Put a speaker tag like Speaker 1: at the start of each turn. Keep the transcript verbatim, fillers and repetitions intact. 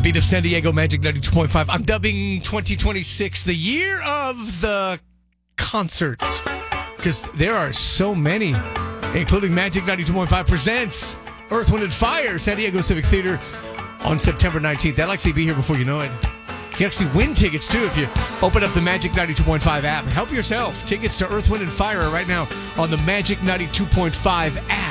Speaker 1: beat of San Diego Magic ninety-two point five. I'm dubbing twenty twenty-six the year of the concerts because there are so many, including Magic ninety-two point five presents Earth, Wind, and Fire, San Diego Civic Theater on September nineteenth. That'll actually be here before you know it. You can actually win tickets, too, if you open up the Magic ninety-two point five app. Help yourself. Tickets to Earth, Wind, and Fire are right now on the Magic ninety-two point five app.